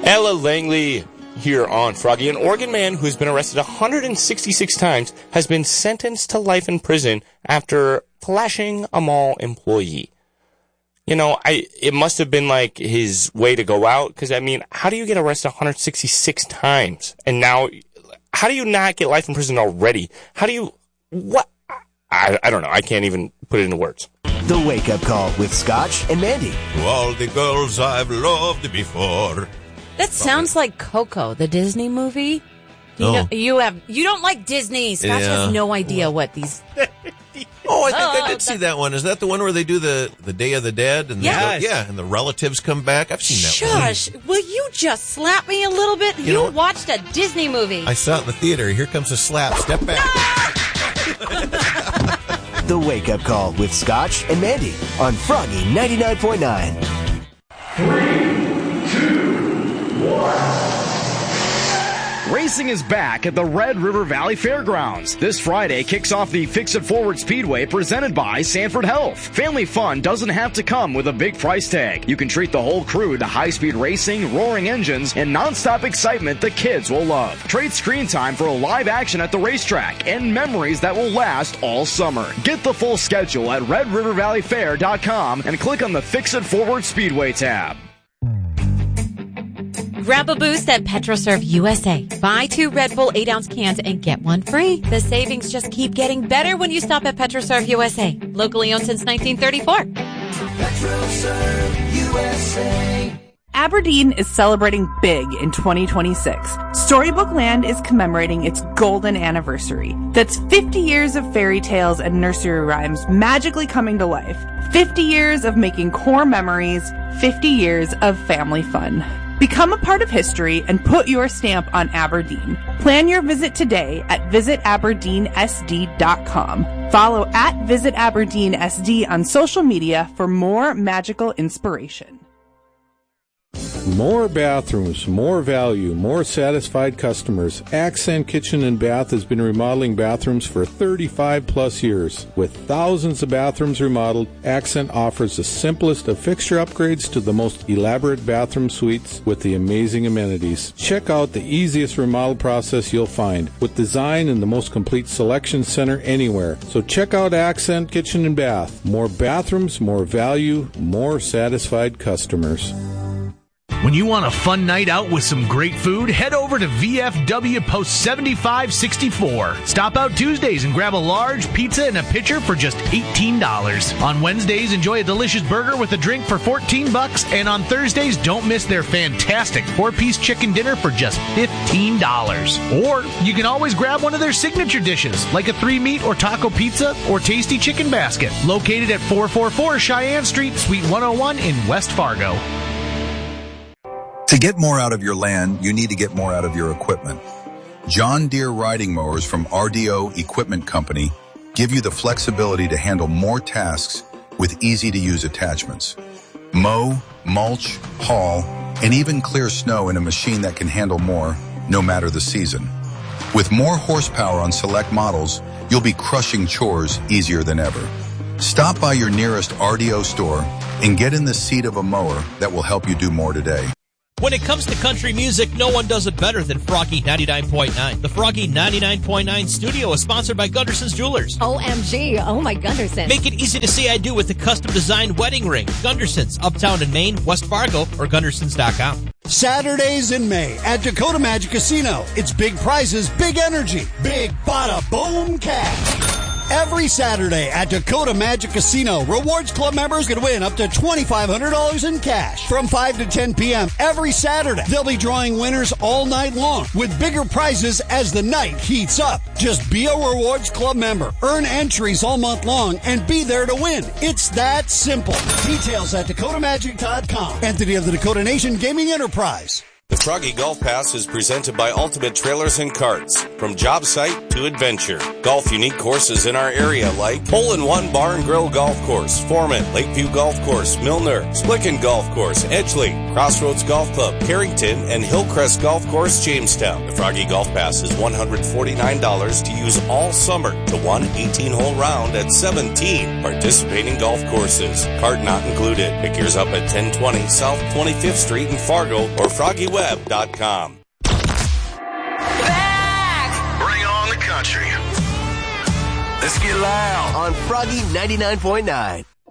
Ella Langley here on Froggy. An Oregon man who has been arrested 166 times has been sentenced to life in prison after flashing a mall employee. You know, it must have been like his way to go out, because, I mean, how do you get arrested 166 times? And now, how do you not get life in prison already? How do you, what? I don't know. I can't even put it into words. The Wake Up Call with Scotch and Mandy. To all the girls I've loved before. That sounds like Coco, the Disney movie. You don't like Disney. Scotch has no idea what these. I think I did see that one. Is that the one where they do the Day of the Dead? And and the relatives come back? I've seen that Shush. Will you just slap me a little bit? You watched a Disney movie. I saw it in the theater. Here comes a slap. Step back. The Wake Up Call with Scotch and Mandy on Froggy 99.9. 3, 2, 1. Racing is back at the Red River Valley Fairgrounds. This Friday kicks off the Fix It Forward Speedway presented by Sanford Health. Family fun doesn't have to come with a big price tag. You can treat the whole crew to high-speed racing, roaring engines, and non-stop excitement the kids will love. Trade screen time for live action at the racetrack and memories that will last all summer. Get the full schedule at RedRiverValleyFair.com and click on the Fix It Forward Speedway tab. Grab a boost at PetroServe USA. Buy 2 Red Bull 8-ounce cans and get 1 free. The savings just keep getting better when you stop at PetroServe USA. Locally owned since 1934. PetroServe USA. Aberdeen is celebrating big in 2026. Storybook Land is commemorating its golden anniversary. That's 50 years of fairy tales and nursery rhymes magically coming to life. 50 years of making core memories. 50 years of family fun. Become a part of history and put your stamp on Aberdeen. Plan your visit today at visitaberdeensd.com. Follow at visitaberdeensd on social media for more magical inspiration. More bathrooms, more value, more satisfied customers. Accent Kitchen and Bath has been remodeling bathrooms for 35 plus years. With thousands of bathrooms remodeled, Accent offers the simplest of fixture upgrades to the most elaborate bathroom suites with the amazing amenities. Check out the easiest remodel process you'll find, with design and the most complete selection center anywhere. So check out Accent Kitchen and Bath. More bathrooms, more value, more satisfied customers. When you want a fun night out with some great food, head over to VFW Post 7564. Stop out Tuesdays and grab a large pizza and a pitcher for just $18. On Wednesdays, enjoy a delicious burger with a drink for $14. And on Thursdays, don't miss their fantastic 4-piece chicken dinner for just $15. Or you can always grab one of their signature dishes, like a 3-meat or taco pizza or tasty chicken basket, located at 444 Cheyenne Street, Suite 101 in West Fargo. To get more out of your land, you need to get more out of your equipment. John Deere riding mowers from RDO Equipment Company give you the flexibility to handle more tasks with easy-to-use attachments. Mow, mulch, haul, and even clear snow in a machine that can handle more, no matter the season. With more horsepower on select models, you'll be crushing chores easier than ever. Stop by your nearest RDO store and get in the seat of a mower that will help you do more today. When it comes to country music, no one does it better than Froggy 99.9. The Froggy 99.9 studio is sponsored by Gunderson's Jewelers. OMG. Oh, my Gunderson. Make it easy to say I do with the custom-designed wedding ring. Gunderson's, Uptown in Maine, West Fargo, or Gundersons.com. Saturdays in May at Dakota Magic Casino. It's big prizes, big energy, big bada boom cash. Every Saturday at Dakota Magic Casino, Rewards Club members can win up to $2,500 in cash from 5 to 10 p.m. every Saturday. They'll be drawing winners all night long with bigger prizes as the night heats up. Just be a Rewards Club member, earn entries all month long, and be there to win. It's that simple. Details at DakotaMagic.com. Entity of the Dakota Nation Gaming Enterprise. The Froggy Golf Pass is presented by Ultimate Trailers and Carts. From job site to adventure. Golf unique courses in our area like Hole-in-One Bar and Grill Golf Course, Foreman, Lakeview Golf Course, Milner, Splicken Golf Course, Edgeley, Crossroads Golf Club, Carrington, and Hillcrest Golf Course, Jamestown. The Froggy Golf Pass is $149 to use all summer to one 18-hole round at 17 participating golf courses. Cart not included. Pick yours up at 1020 South 25th Street in Fargo or Froggy FroggyWeb.com. Bring on the country. Let's get loud on Froggy 99.9.